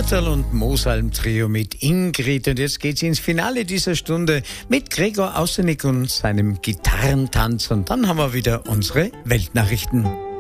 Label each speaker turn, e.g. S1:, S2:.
S1: Kummertal und Mosalm Trio mit Ingrid. Und jetzt geht's ins Finale dieser Stunde mit Gregor Außenig und seinem Gitarrentanz. Und dann haben wir wieder unsere Weltnachrichten.